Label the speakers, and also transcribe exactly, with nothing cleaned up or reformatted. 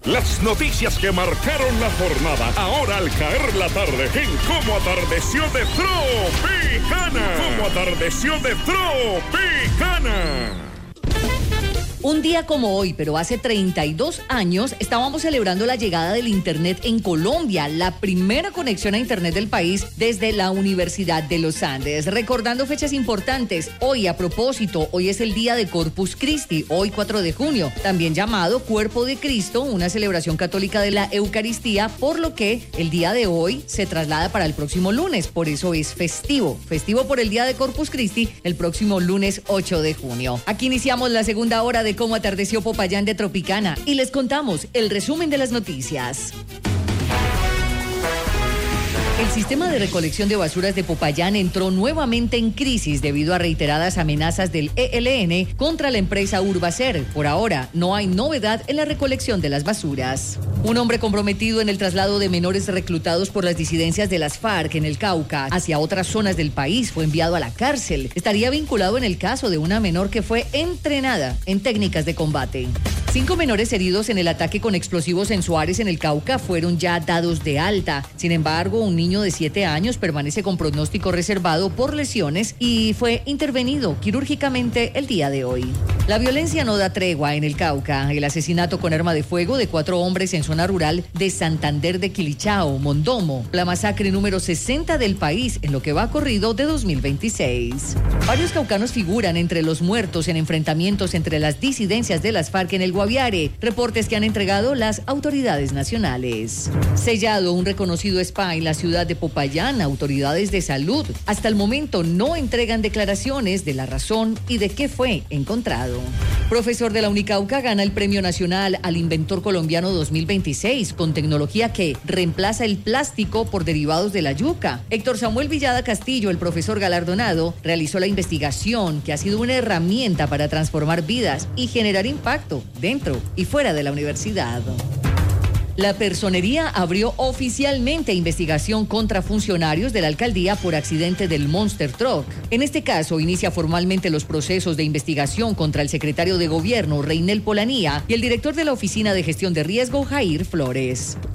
Speaker 1: Las noticias que marcaron la jornada, ahora al caer la tarde, en Cómo Atardeció de Tropicana. Cómo Atardeció de Tropicana.
Speaker 2: Un día como hoy, pero hace treinta y dos años, estábamos celebrando la llegada del Internet en Colombia, la primera conexión a Internet del país desde la Universidad de los Andes. Recordando fechas importantes, hoy a propósito, hoy es el día de Corpus Christi, hoy cuatro de junio, también llamado Cuerpo de Cristo, una celebración católica de la Eucaristía, por lo que el día de hoy se traslada para el próximo lunes, por eso es festivo, festivo por el día de Corpus Christi, el próximo lunes ocho de junio. Aquí iniciamos la segunda hora de Cómo Atardeció Popayán de Tropicana y les contamos el resumen de las noticias. El sistema de recolección de basuras de Popayán entró nuevamente en crisis debido a reiteradas amenazas del E L N contra la empresa Urbacer. Por ahora, no hay novedad en la recolección de las basuras. Un hombre comprometido en el traslado de menores reclutados por las disidencias de las FARC en el Cauca hacia otras zonas del país fue enviado a la cárcel. Estaría vinculado en el caso de una menor que fue entrenada en técnicas de combate. Cinco menores heridos en el ataque con explosivos en Suárez, en el Cauca, fueron ya dados de alta. Sin embargo, un niño de siete años permanece con pronóstico reservado por lesiones y fue intervenido quirúrgicamente el día de hoy. La violencia no da tregua en el Cauca. El asesinato con arma de fuego de cuatro hombres en zona rural de Santander de Quilichao, Mondomo. La masacre número sesenta del país en lo que va corrido de dos mil veintiséis. Varios caucanos figuran entre los muertos en enfrentamientos entre las disidencias de las FARC en el Guaviare. Reportes que han entregado las autoridades nacionales. Sellado un reconocido spa en la ciudad de Popayán, autoridades de salud hasta el momento no entregan declaraciones de la razón y de qué fue encontrado. Profesor de la Unicauca gana el Premio Nacional al Inventor Colombiano dos mil veintiséis con tecnología que reemplaza el plástico por derivados de la yuca. Héctor Samuel Villada Castillo, el profesor galardonado, realizó la investigación que ha sido una herramienta para transformar vidas y generar impacto dentro y fuera de la universidad. La Personería abrió oficialmente investigación contra funcionarios de la alcaldía por accidente del Monster Truck. En este caso, inicia formalmente los procesos de investigación contra el secretario de Gobierno, Reynel Polanía, y el director de la Oficina de Gestión de Riesgo, Jair Flores.